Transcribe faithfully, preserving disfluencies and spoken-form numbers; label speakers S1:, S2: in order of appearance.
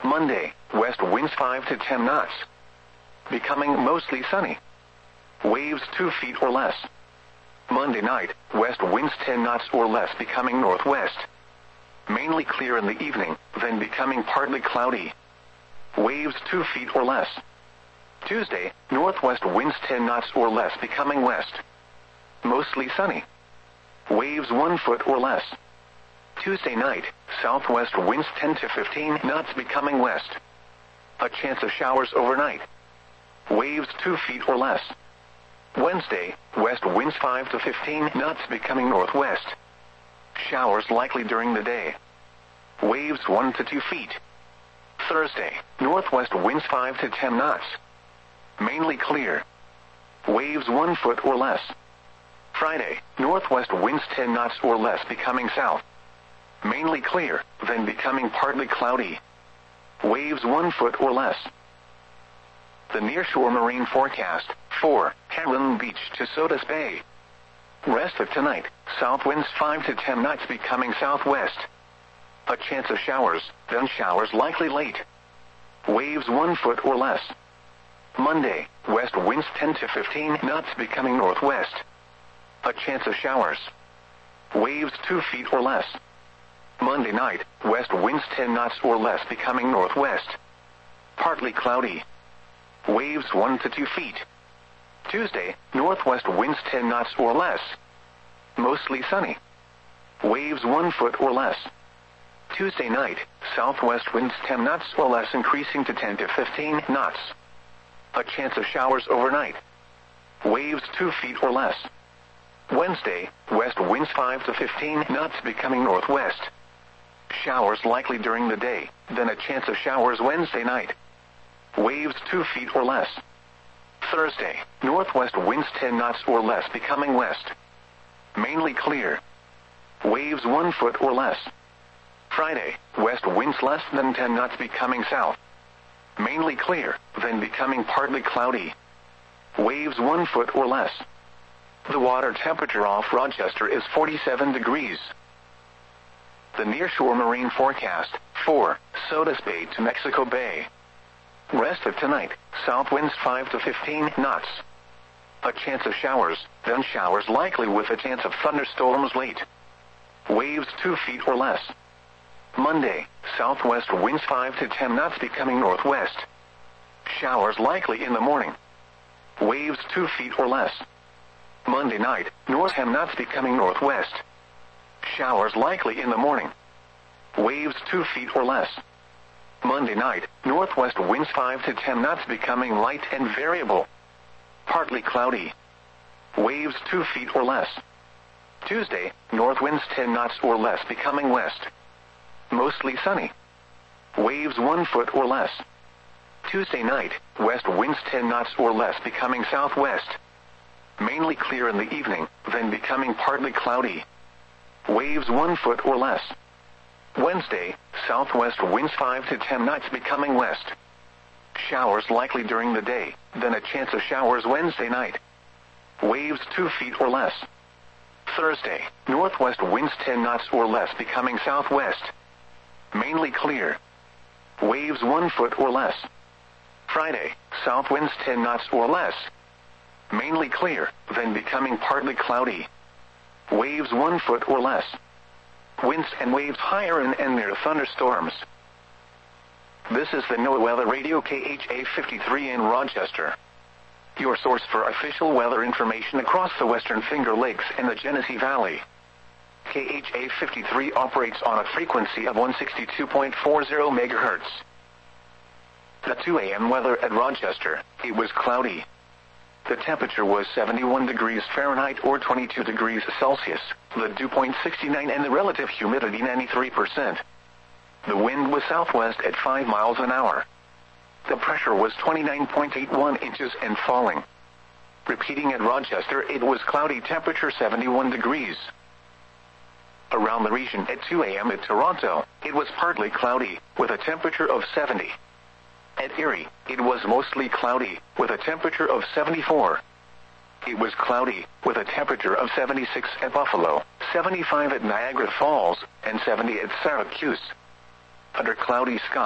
S1: Monday, west winds five to ten knots. Becoming mostly sunny. Waves two feet or less. Monday night, west winds ten knots or less, becoming northwest. Mainly clear in the evening, then becoming partly cloudy. Waves two feet or less. Tuesday, northwest winds ten knots or less, becoming west. Mostly sunny. Waves one foot or less. Tuesday night, southwest winds ten to fifteen knots, becoming west. A chance of showers overnight. Waves two feet or less. Wednesday, west winds five to fifteen knots, becoming northwest. Showers likely during the day. Waves one to two feet. Thursday, northwest winds five to ten knots. Mainly clear. Waves one foot or less. Friday, northwest winds ten knots or less, becoming south. Mainly clear, then becoming partly cloudy. Waves one foot or less. The nearshore marine forecast, for Heron Beach to Sodus Bay. Rest of tonight, south winds five to ten knots, becoming southwest. A chance of showers, then showers likely late. Waves one foot or less. Monday, west winds ten to fifteen knots, becoming northwest. A chance of showers. Waves two feet or less. Monday night, west winds ten knots or less, becoming northwest. Partly cloudy. Waves one to two feet. Tuesday, northwest winds ten knots or less. Mostly sunny. Waves one foot or less. Tuesday night, southwest winds ten knots or less, increasing to ten to fifteen knots. A chance of showers overnight. Waves two feet or less. Wednesday, west winds five to fifteen knots, becoming northwest. Showers likely during the day, then a chance of showers Wednesday night. Waves two feet or less. Thursday, northwest winds ten knots or less, becoming west. Mainly clear. Waves one foot or less. Friday, west winds less than ten knots, becoming south. Mainly clear, then becoming partly cloudy. Waves one foot or less. The water temperature off Rochester is forty-seven degrees. The nearshore marine forecast, for Sodus Bay to Mexico Bay. Rest of tonight, south winds five to fifteen knots. A chance of showers, then showers likely with a chance of thunderstorms late. Waves two feet or less. Monday, southwest winds five to ten knots, becoming northwest. Showers likely in the morning. Waves two feet or less. Monday night, north ten knots, becoming northwest. Showers likely in the morning. Waves two feet or less. Monday night, northwest winds five to ten knots, becoming light and variable. Partly cloudy. Waves two feet or less. Tuesday, north winds ten knots or less, becoming west. Mostly sunny. Waves one foot or less. Tuesday night, west winds ten knots or less, becoming southwest. Mainly clear in the evening, then becoming partly cloudy. Waves one foot or less. Wednesday, southwest winds five to ten knots, becoming west. Showers likely during the day, then a chance of showers Wednesday night. Waves two feet or less. Thursday, northwest winds ten knots or less, becoming southwest. Mainly clear. Waves one foot or less. Friday, south winds ten knots or less. Mainly clear, then becoming partly cloudy. Waves one foot or less. Winds and waves higher and, and near thunderstorms. This is the NOAA Weather Radio K H A fifty-three in Rochester. Your source for official weather information across the Western Finger Lakes and the Genesee Valley. K H A fifty-three operates on a frequency of one sixty-two point four zero megahertz. The two A M weather at Rochester, it was cloudy. The temperature was seventy-one degrees Fahrenheit or twenty-two degrees Celsius, the dew point sixty-nine and the relative humidity ninety-three percent. The wind was southwest at five miles an hour. The pressure was twenty-nine point eight one inches and falling. Repeating at Rochester, it was cloudy, temperature seventy-one degrees. Around the region at two A M at Toronto, it was partly cloudy, with a temperature of seventy. At Erie, it was mostly cloudy, with a temperature of seventy-four. It was cloudy, with a temperature of seventy-six at Buffalo, seventy-five at Niagara Falls, and seventy at Syracuse. Under cloudy skies.